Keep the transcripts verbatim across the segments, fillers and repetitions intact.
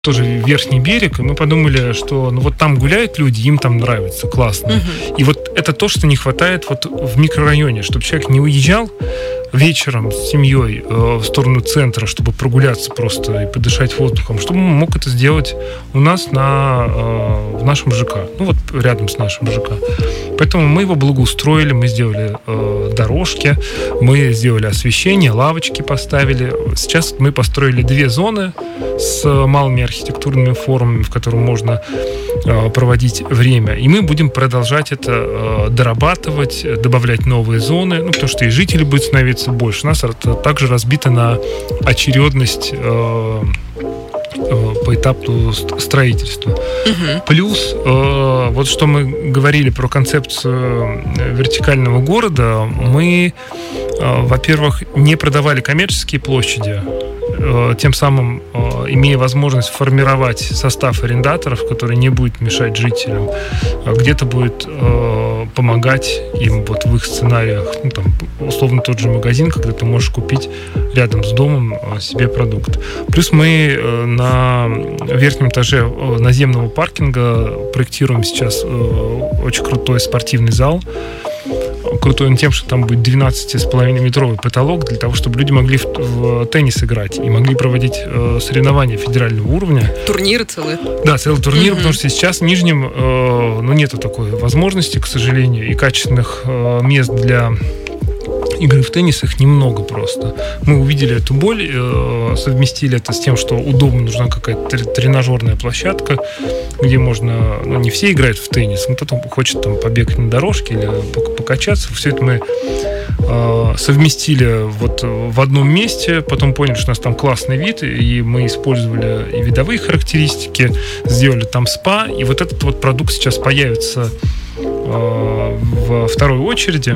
тоже Верхний берег, и мы подумали, что ну вот там гуляют люди, им там нравится, классно. Uh-huh. И вот это то, что не хватает вот в микрорайоне, чтобы человек не уезжал вечером с семьей э, в сторону центра, чтобы прогуляться просто и подышать воздухом, чтобы он мог это сделать у нас на, э, в нашем ЖК, ну вот рядом с нашим ЖК. Поэтому мы его благоустроили, мы сделали э, дорожки, мы сделали освещение, лавочки поставили. Сейчас мы построили две зоны с малыми архитектурными формами, в которых можно э, проводить время. И мы будем продолжать это э, дорабатывать, добавлять новые зоны, ну, потому что и жителей будет становиться больше. У нас это также разбито на очередность э, э, по этапу строительства. Угу. Плюс, э, вот что мы говорили про концепцию вертикального города, мы, э, во-первых, не продавали коммерческие площади, тем самым имея возможность формировать состав арендаторов, который не будет мешать жителям, где-то будет помогать им вот в их сценариях, ну, там, условно тот же магазин, когда ты можешь купить рядом с домом себе продукт. Плюс мы на верхнем этаже наземного паркинга проектируем сейчас очень крутой спортивный зал. Крутой он тем, что там будет двенадцать с половиной метровый потолок для того, чтобы люди могли в, в теннис играть и могли проводить э, соревнования федерального уровня. Турниры целые? Да, целый турнир, mm-hmm. потому что сейчас в Нижнем э, ну, нету такой возможности, к сожалению, и качественных э, мест для игры в теннис их немного просто. Мы увидели эту боль, э, совместили это с тем, что удобно, нужна какая-то тренажерная площадка, где можно, ну, не все играют в теннис, но кто-то хочет там побегать на дорожке или покачаться. Все это мы э, совместили вот в одном месте, потом поняли, что у нас там классный вид, и мы использовали и видовые характеристики, сделали там спа, и вот этот вот продукт сейчас появится э, во второй очереди.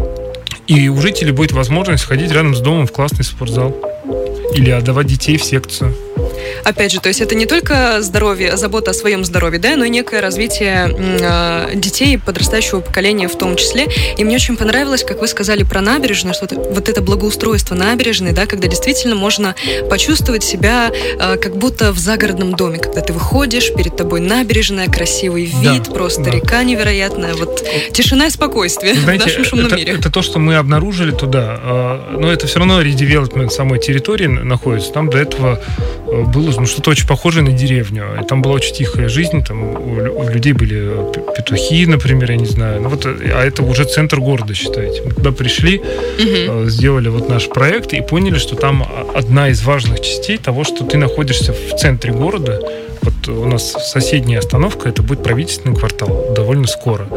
И у жителей будет возможность ходить рядом с домом в классный спортзал или отдавать детей в секцию. Опять же, то есть это не только здоровье, забота о своем здоровье, да, но и некое развитие э, детей, подрастающего поколения в том числе. И мне очень понравилось, как вы сказали про набережную, что это, вот это благоустройство набережной, да, когда действительно можно почувствовать себя э, как будто в загородном доме, когда ты выходишь, перед тобой набережная, красивый вид, да, просто да. Река невероятная, вот тишина и спокойствие. Знаете, в нашем шумном это, мире. Это то, что мы обнаружили туда, но это все равно редевелопмент самой территории находится. Там до этого было ну, что-то очень похожее на деревню. И там была очень тихая жизнь, там у, у людей были петухи, например, я не знаю. Ну, вот, а это уже центр города, считайте. Мы туда пришли, угу. сделали вот наш проект и поняли, что там одна из важных частей того, что ты находишься в центре города. Вот у нас соседняя остановка, это будет правительственный квартал довольно скоро.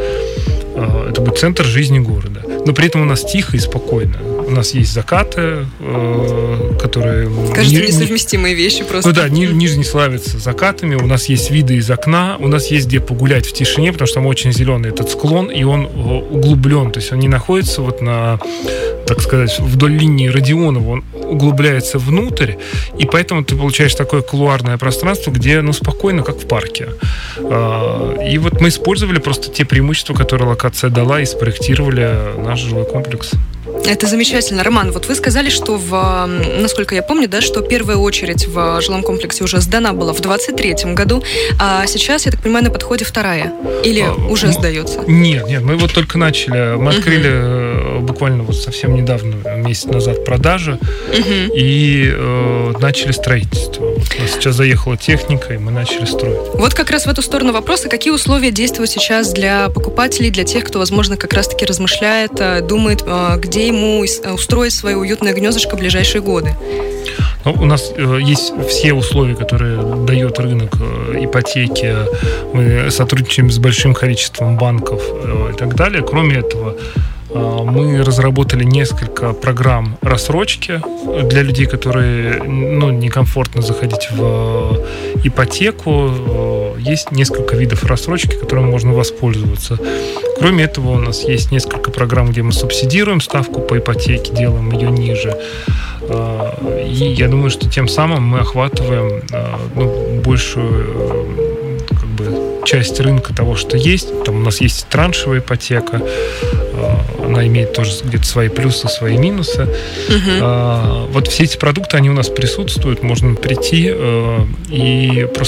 Это будет центр жизни города. Но при этом у нас тихо и спокойно. У нас есть закаты, э, которые... Кажется, несовместимые вещи просто. Ну да, ни, Нижний славится закатами. У нас есть виды из окна. У нас есть где погулять в тишине, потому что там очень зеленый этот склон, и он углублен. То есть он не находится вот на, так сказать, вдоль линии Родионова. Он углубляется внутрь, и поэтому ты получаешь такое кулуарное пространство, где, ну, спокойно, как в парке. И вот мы использовали просто те преимущества, которые локация дала, и спроектировали наш жилой комплекс. Это замечательно. Роман, вот вы сказали, что, в, насколько я помню, да, что первая очередь в жилом комплексе уже сдана была в двадцать третьем году, а сейчас, я так понимаю, на подходе вторая? Или а, уже м- сдается? Нет, нет, мы вот только начали. Мы открыли uh-huh. буквально вот совсем недавно, месяц назад, продажи uh-huh. и э, начали строительство. Вот у нас сейчас заехала техника, и мы начали строить. Вот как раз в эту сторону вопроса. Какие условия действуют сейчас для покупателей, для тех, кто, возможно, как раз-таки размышляет, думает, где ему устроить свое уютное гнездышко в ближайшие годы? Ну, у нас э, есть все условия, которые дает рынок э, ипотеки. Мы сотрудничаем с большим количеством банков э, и так далее. Кроме этого, э, мы разработали несколько программ рассрочки для людей, которые, ну, некомфортно заходить в ипотеку. Э, есть несколько видов рассрочки, которыми можно воспользоваться. Кроме этого, у нас есть несколько программ, где мы субсидируем ставку по ипотеке, делаем ее ниже. И я думаю, что тем самым мы охватываем, ну, большую, как бы, часть рынка того, что есть. Там у нас есть траншевая ипотека, она она имеет тоже где-то свои плюсы, свои минусы. Uh-huh. А, вот все эти продукты, они у нас присутствуют, можно прийти э, и просто